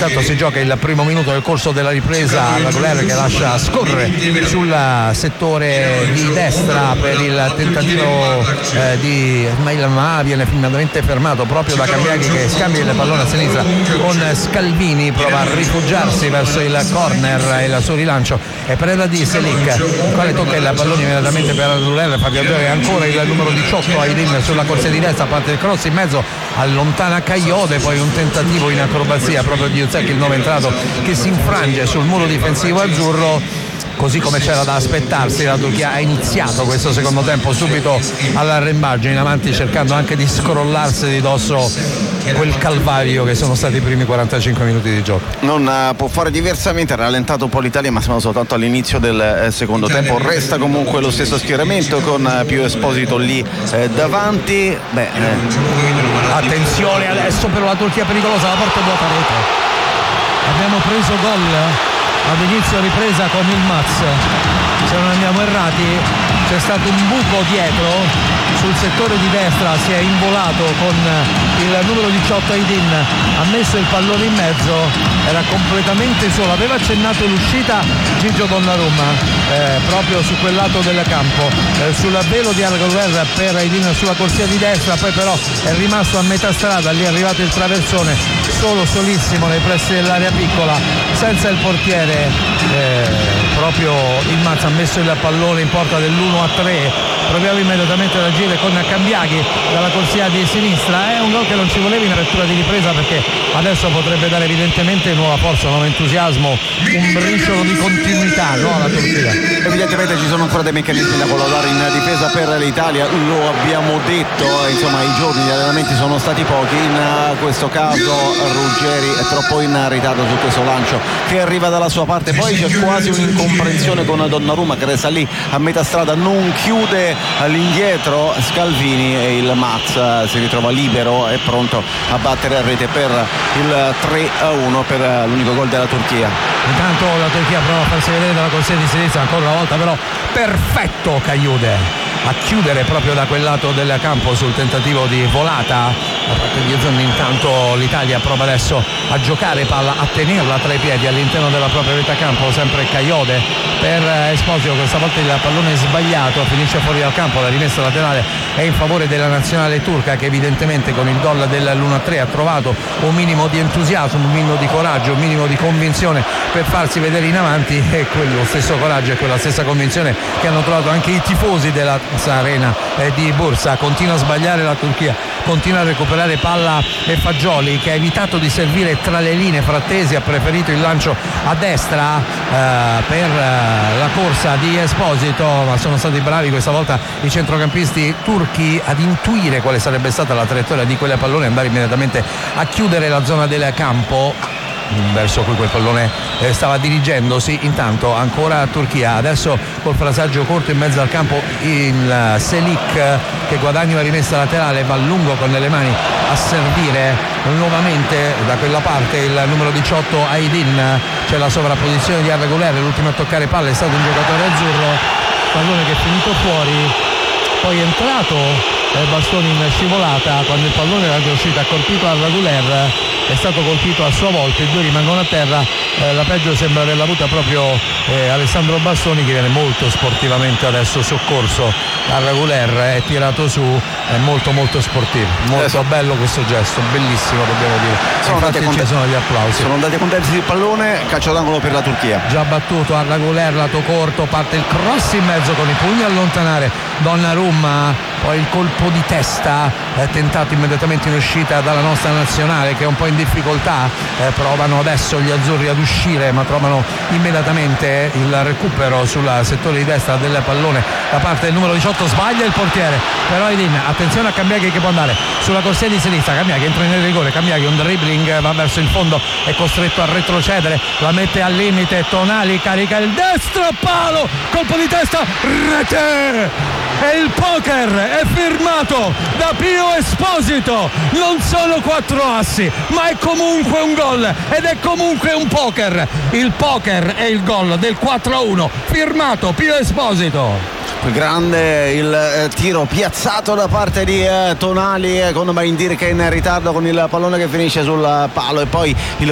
intanto si gioca il primo minuto del corso della ripresa. Arragoler che lascia scorrere sul settore di destra per il tentativo di Ismail Ma, viene finalmente fermato proprio da Cambiaghi che scambia il pallone a sinistra con Scalvini, prova a rifugiarsi verso il corner e il suo rilancio è preda di Selic, il quale tocca il pallone immediatamente per Arragoler, fa viaggiare ancora il numero 18 Aydin sulla corsia di destra, parte il cross in mezzo, allontana Cagliode, poi un tentativo in acrobazia proprio di Uzek, il nuovo entrato, che si infrange sul muro difensivo azzurro. Così come c'era da aspettarsi, la Turchia ha iniziato questo secondo tempo subito all'arrembaggio in avanti, cercando anche di scrollarsi di dosso quel calvario che sono stati i primi 45 minuti di gioco. Non può fare diversamente, ha rallentato un po' l'Italia, ma siamo soltanto all'inizio del secondo tempo. Resta comunque lo stesso schieramento con Pio Esposito lì davanti. Attenzione adesso per la Turchia pericolosa, la porta vuota, rete. Abbiamo preso gol ad inizio ripresa con il Maz, se non andiamo errati c'è stato un buco dietro sul settore di destra, si è involato con il numero 18 Aydin, ha messo il pallone in mezzo, era completamente solo, aveva accennato l'uscita Gigio Donnarumma proprio su quel lato del campo, sul velo di Arragoler per Aydin sulla corsia di destra, poi però è rimasto a metà strada, lì è arrivato il traversone solissimo nei pressi dell'area piccola, senza il portiere. Proprio il Mazza ha messo il pallone in porta dell'1-3, proviamo immediatamente ad agire con Cambiaghi dalla corsia di sinistra, è un gol che non ci voleva in apertura di ripresa perché adesso potrebbe dare evidentemente nuova forza, nuovo entusiasmo, un briciolo di continuità alla Turchia. Evidentemente ci sono ancora dei meccanismi da collocare in difesa per l'Italia, lo abbiamo detto, insomma i giorni di allenamenti sono stati pochi, in questo caso Ruggeri è troppo in ritardo su questo lancio che arriva dalla sua parte, poi c'è quasi un'incomprensione con Donnarumma che resta lì a metà strada, non chiude all'indietro Scalvini e il Maz si ritrova libero e pronto a battere a rete per il 3-1 per l'unico gol della Turchia. Intanto la Turchia prova a farsi vedere dalla corsia di sinistra ancora una volta, però perfetto Cagliude a chiudere proprio da quel lato del campo sul tentativo di volata da parte di Ozon. Intanto l'Italia prova adesso a giocare palla, a tenerla tra i piedi all'interno della propria metà campo, sempre Cagliode per Esposito, questa volta il pallone sbagliato, finisce fuori dal campo, la rimessa laterale è in favore della nazionale turca che evidentemente con il gol dell'1-3 ha trovato un minimo di entusiasmo, un minimo di coraggio, un minimo di convinzione per farsi vedere in avanti, e quello stesso coraggio e quella stessa convinzione che hanno trovato anche i tifosi della Arena di Bursa. Continua a sbagliare la Turchia, continua a recuperare palla e Fagioli che ha evitato di servire tra le linee, Frattesi ha preferito il lancio a destra per la corsa di Esposito, ma sono stati bravi questa volta i centrocampisti turchi ad intuire quale sarebbe stata la traiettoria di quel pallone e andare immediatamente a chiudere la zona del campo verso cui quel pallone stava dirigendosi. Intanto ancora Turchia, adesso col frasaggio corto in mezzo al campo il Selic che guadagna una rimessa laterale, va lungo con le mani a servire nuovamente da quella parte il numero 18 Aydin, c'è la sovrapposizione di Arragoler, l'ultimo a toccare palla è stato un giocatore azzurro, pallone che è finito fuori, poi è entrato Bastoni in scivolata quando il pallone era già uscito, ha colpito Arragoler, è stato colpito a sua volta, i due rimangono a terra, la peggio sembra averla avuta proprio Alessandro Bastoni che viene molto sportivamente adesso soccorso. Arragoler è tirato su, è molto sportivo, molto bello questo gesto, bellissimo dobbiamo dire, infatti ci sono gli applausi. Sono andati contenti del pallone, calcio d'angolo per la Turchia. Già battuto Arragoler, lato corto, parte il cross in mezzo con i pugni a allontanare Donnarumma, poi il colpo di testa tentato immediatamente in uscita dalla nostra nazionale che è un po' in difficoltà, provano adesso gli azzurri ad uscire ma trovano immediatamente il recupero sul settore di destra del pallone da parte del numero 18, sbaglia il portiere però Aydin, attenzione a Cambiaghi che può andare sulla corsia di sinistra, Cambiaghi entra nel rigore, Cambiaghi un dribbling, va verso il fondo, è costretto a retrocedere, la mette al limite, Tonali carica il destro, palo, colpo di testa, rete! E il poker è firmato da Pio Esposito, non sono 4 assi ma è comunque un gol ed è comunque un poker, il poker è il gol del 4-1 firmato Pio Esposito. Grande il tiro piazzato da parte di Tonali con Baindir che è in ritardo con il pallone che finisce sul palo e poi il